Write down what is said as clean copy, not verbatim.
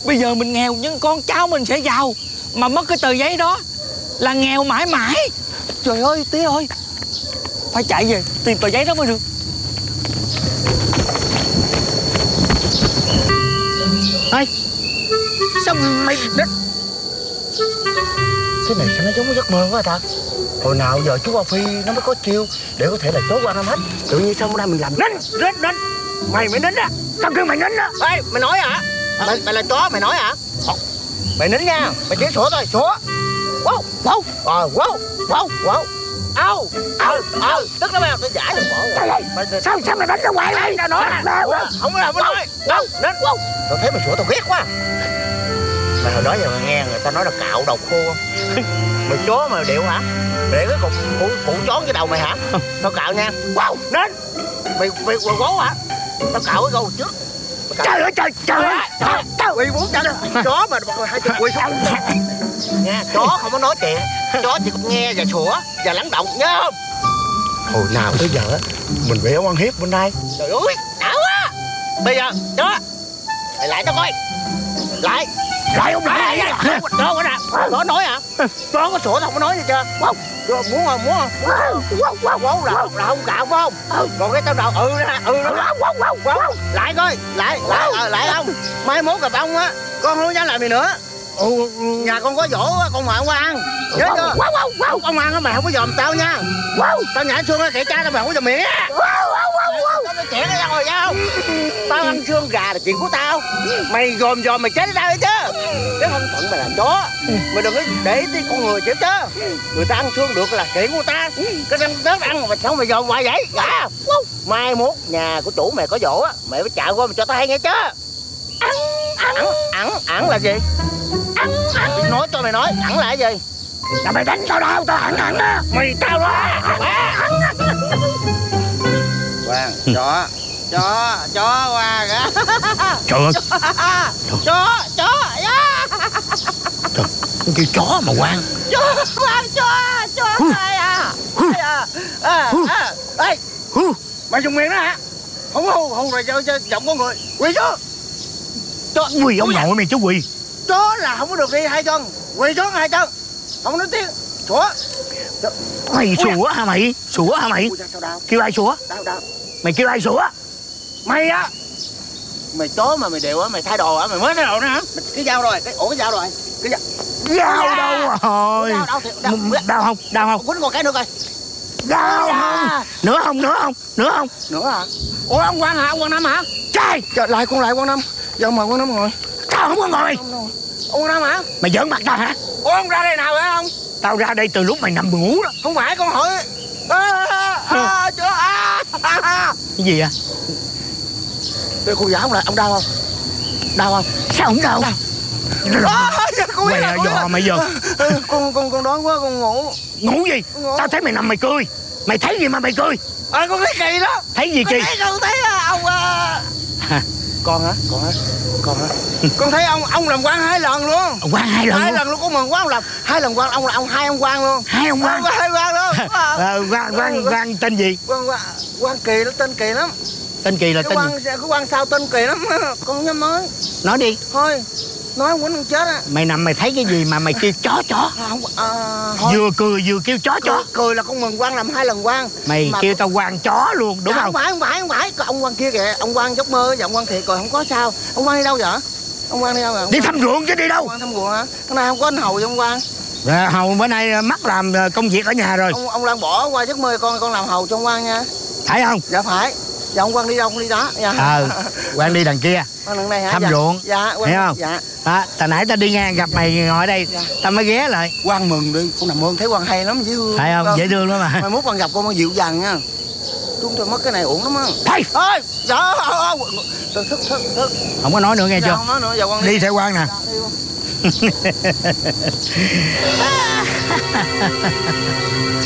Bây giờ mình nghèo nhưng con cháu mình sẽ giàu. Mà mất cái tờ giấy đó là nghèo mãi mãi. Trời ơi Tía ơi, phải chạy về tìm tờ giấy đó mới được. Ê, sao mày... Cái này sao nó giống cái giấc mơ quá ta. Hồi nào giờ chú Ba Phi nó mới có chiêu để có thể là trốn qua Nam hết. Tự nhiên sao hôm nay mình làm nín. Mày mới nín á. Tao kêu mày nín á. Ê, mày nói hả? Mày là chó mày nói hả? Mày nín nha. Mày chỉ sủa thôi, sủa. Wow, wow. Wow, wow, wow. Tức lắm em, tôi giải được bộ rồi. Sao mày đánh ra ngoài đây? Tao nói không có làm mới nói. Đâu, nín. Tao thấy mày sủa tao ghét quá. Mày hồi đó giờ mày nghe người ta nói là cạo đầu khô không? Mày chó mày điệu hả? Mày để cái củ chón cái đầu mày hả? Tao cạo nha. Wow, nên mày quần bố hả? Tao cạo cái gâu trước. Trời ơi tao quỳ 4 chân. Chó mà hai chân quỳ xuống. Nha, chó không có nói chuyện. Chó chỉ có nghe và sủa và lắng động nhớ không? Hồi nào tới giờ á mình bị ông ăn hiếp bên đây. Trời ơi ảo quá. Bây giờ chó lại tao coi. Lại ông lại đó cái nào nó nói hả? Chó có sủa không có nói gì chưa? Rồi muốn không là không cạo phải không? Còn cái tao đầu lại coi lại không? Mai mốt gặp ông á con không dám làm gì nữa. Nhà con có dỗ con mời ông ăn nhớ chưa? Ông ăn á mày không có dòm tao nha. Tao nhảy xương á kệ cha tao mày không có dòm miệng á. Tao chuyện nó ra rồi sao? Tao ăn xương gà là chuyện của tao. Mày dòm mày chết ở tao đấy chứ. Cái thân phận mày là chó. Mày đừng có để tí con người chết chứ. Người ta ăn xương được là chuyện của người ta. Cái răng tớt ăn mà sao mày dòm hoài vậy? Dạ. Mai mốt nhà của chủ mày có dỗ á, mày phải chạy qua mày cho tao hay nghe chứ. Ẵn là gì? Ẵn nói cho mày nói, ẵn là cái gì? Là mày đánh tao đâu, tao ẵn á. Mày tao đó. Quang, chó Quang á. Trời ơi. Chó. Trời, nó kêu chó mà Quang. Chó ơi à. Ê, mày dùng miệng đó hả? Không hù rồi cho giọng con người. Quỳ xuống. Chó quỳ ông nội mày chứ quỳ. Chó là không có được đi hai chân. Quỳ xuống hai chân. Không nói tiếng. Sủa. Mày sủa hả mày? Sủa hả mày? Kêu ai sủa? Đau. Mày kêu ai sủa? Mày á. Mày chó mà mày đều á, mày thay đồ á, mày mới thay đồ nữa hả? Cái dao rồi, cái dao rồi. Cái dao đâu rồi? Đau không? Quýnh còn cái nữa coi. Đau không? Nữa không? Nữa hả? Ủa ông Quang hả? Ông Quang Năm hả? Trời, lại Quang Năm. Giờ mời Quang Năm ngồi. Tao không có ngồi. Ông Quang Năm hả? Mày giỡn mặt tao hả? Ủa ông ra đây nào hả ông? Tao ra đây từ lúc mày nằm ngủ đó. Không phải con hỏi. Cái gì vậy? Đây cô giả ông lại, ông đau không? Đau không? Sao không đau? Mày dò mày giờ. Con đói quá con ngủ. Ngủ gì? Tao thấy mày nằm mày cười. Mày thấy gì mà mày cười? Con thấy kỳ đó. Thấy gì kỳ? Con thấy ông Con hả? Con thấy ông làm quan 2 lần luôn. Quan 2 lần? 2 lần luôn, con mừng quá ông làm 2 lần quan, ông 2 ông quan luôn. 2 ông quan? 2 quan luôn. Quan tên gì? Quan Kỳ, nó tên kỳ lắm. Tên Kỳ là tên gì? Cái quan sao tên kỳ lắm. Con không dám nói. Nói đi. Thôi nói không quýnh con chết á. Mày nằm mày thấy cái gì mà mày kêu chó? Vừa cười vừa kêu chó. Cười là con mừng quan làm 2 lần quan. Mày mà kêu tao quan chó luôn đúng không? Không phải. Ông quan kia kìa, ông quan giấc mơ và ông quan thiệt rồi không có sao. Ông quan đi đâu vậy? Ông quan đi đâu vậy? Đi thăm ruộng chứ đi đâu? Ông quan thăm ruộng hả? Hôm nay không có anh hầu với ông quan. Hầu bữa nay mắc làm công việc ở nhà rồi. Ông đang bỏ qua giấc mơ con làm hầu cho ông quan nha. Phải không? Dạ phải. Dạ ông quan đi đâu không đi đó nha. Quan đi đằng kia. Đây hả? Thăm ruộng. Dạ thấy không? Dạ. Hồi nãy tao đi ngang gặp mày ngồi ở đây. Tao mới ghé lại. Quan mừng đi, con làm ơn thấy quan hay lắm, dễ thương. Phải không? Dễ thương lắm mà. Mai mốt quan gặp con dịu dàng nha. Chúng tôi mất cái này uổng lắm á. Thôi. Ơi, dạ. Thức. Không có nói nữa nghe chưa? Không nói nữa, giờ quan đi theo quan nè. Dạ, đi.